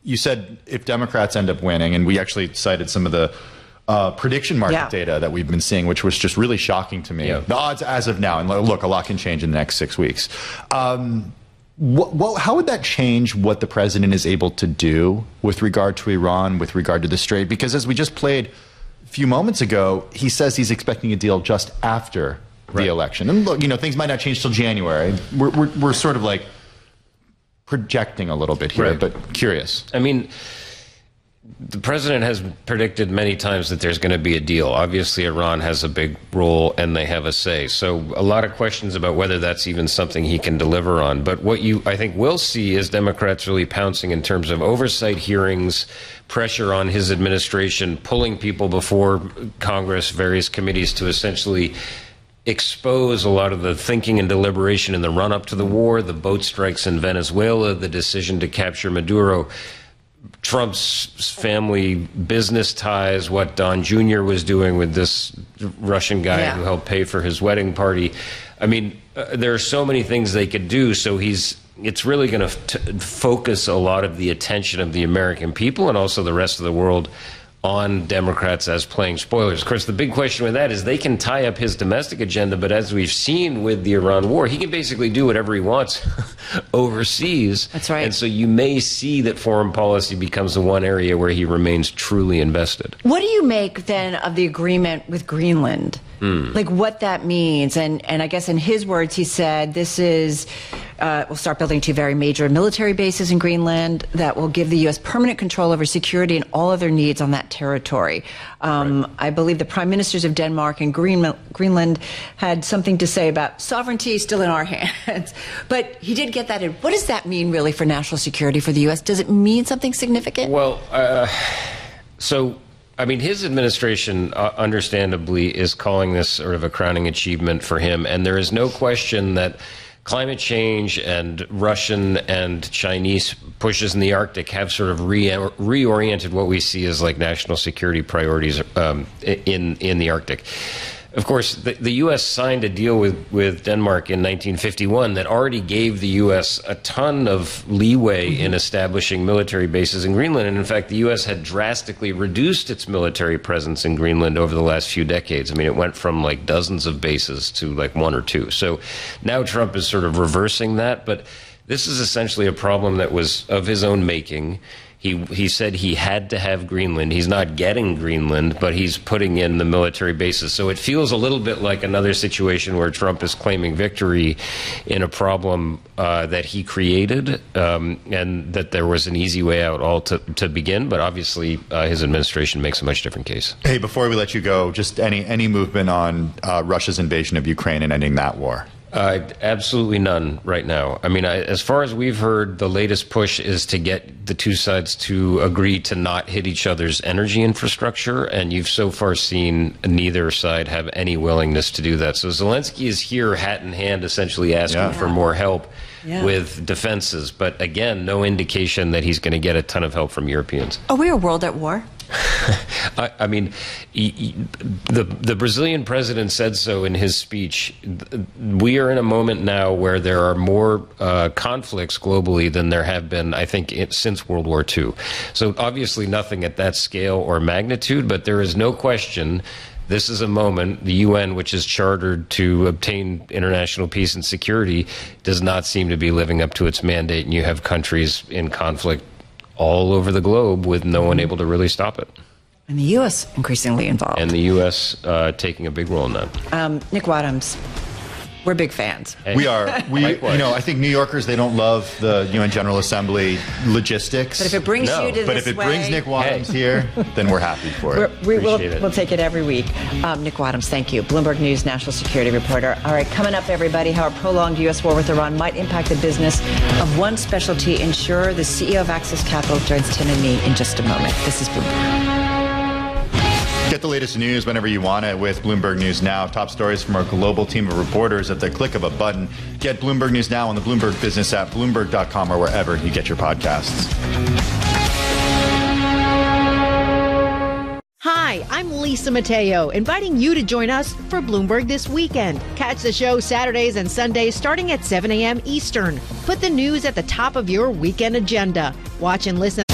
you said if Democrats end up winning, and we actually cited some of the prediction market data that we've been seeing, which was just really shocking to me. The odds as of now, and look, a lot can change in the next 6 weeks. How would that change what the president is able to do with regard to Iran, with regard to the Strait? Because as we just played a few moments ago, he says he's expecting a deal just after the election. And look, things might not change till January. We're sort of like projecting a little bit here, but curious. I mean, the president has predicted many times that there's going to be a deal. Obviously, Iran has a big role and they have a say. So a lot of questions about whether that's even something he can deliver on. But what I think will see is Democrats really pouncing in terms of oversight hearings, pressure on his administration, pulling people before Congress, various committees to essentially expose a lot of the thinking and deliberation in the run-up to the war, the boat strikes in Venezuela, the decision to capture Maduro, Trump's family business ties, what Don Jr. was doing with this Russian guy who helped pay for his wedding party. I mean, there are so many things they could do, so it's really going to focus a lot of the attention of the American people and also the rest of the world on Democrats as playing spoilers. Of course, the big question with that is they can tie up his domestic agenda, but as we've seen with the Iran war, he can basically do whatever he wants overseas. That's right. And so you may see that foreign policy becomes the one area where he remains truly invested. What do you make then of the agreement with Greenland? Like what that means? And I guess in his words, he said this is, we'll start building 2 very major military bases in Greenland that will give the U.S. permanent control over security and all of their needs on that territory. I believe the prime ministers of Denmark and Greenland had something to say about sovereignty still in our hands. But he did get that in. What does that mean really for national security for the U.S.? Does it mean something significant? Well, I mean, his administration, understandably, is calling this sort of a crowning achievement for him. And there is no question that climate change and Russian and Chinese pushes in the Arctic have sort of reoriented what we see as like national security priorities in the Arctic. Of course, the U.S. signed a deal with Denmark in 1951 that already gave the U.S. a ton of leeway in establishing military bases in Greenland. And in fact, the U.S. had drastically reduced its military presence in Greenland over the last few decades. I mean, it went from like dozens of bases to like 1 or 2. So now Trump is sort of reversing that. But this is essentially a problem that was of his own making. He said he had to have Greenland. He's not getting Greenland, but he's putting in the military bases. So it feels a little bit like another situation where Trump is claiming victory in a problem that he created, and that there was an easy way out all to begin. But obviously, his administration makes a much different case. Hey, before we let you go, just any movement on Russia's invasion of Ukraine and ending that war? Absolutely none right now. I mean, as far as we've heard, the latest push is to get the two sides to agree to not hit each other's energy infrastructure, and you've so far seen neither side have any willingness to do that. So Zelensky is here, hat in hand, essentially asking for more help with defenses. But again, no indication that he's going to get a ton of help from Europeans. Are we a world at war? I mean, the Brazilian president said so in his speech. We are in a moment now where there are more conflicts globally than there have been, I think, since World War II. So obviously nothing at that scale or magnitude, but there is no question this is a moment the UN, which is chartered to obtain international peace and security, does not seem to be living up to its mandate, and you have countries in conflict all over the globe with no one able to really stop it. And the U.S. increasingly involved. And the U.S. Taking a big role in that. Nick Wadhams, we're big fans. Hey. We are. I think New Yorkers, they don't love the UN General Assembly logistics. But if it brings you to But this if it way, brings Nick Wadhams here, then we're happy for it. We'll take it every week. Nick Wadhams, thank you. Bloomberg News national security reporter. All right, coming up, everybody, how a prolonged U.S. war with Iran might impact the business of one specialty insurer. The CEO of Axis Capital joins Tim and me in just a moment. This is Bloomberg. Get the latest news whenever you want it with Bloomberg News Now. Top stories from our global team of reporters at the click of a button. Get Bloomberg News Now on the Bloomberg Business app, Bloomberg.com, or wherever you get your podcasts. Hi, I'm Lisa Mateo, inviting you to join us for Bloomberg This Weekend. Catch the show Saturdays and Sundays starting at 7 a.m. Eastern. Put the news at the top of your weekend agenda. Watch and listen